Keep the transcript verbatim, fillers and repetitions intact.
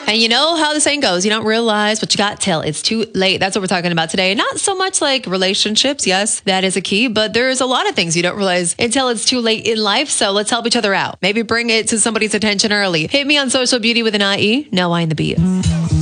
And you know how the saying goes, you don't realize what you got till it's too late. That's what we're talking about today. Not so much like relationships. Yes, that is a key, but there's a lot of things you don't realize until it's too late in life. So let's help each other out. Maybe bring it to somebody's attention early. Hit me on social beauty with an I E. No I in the B.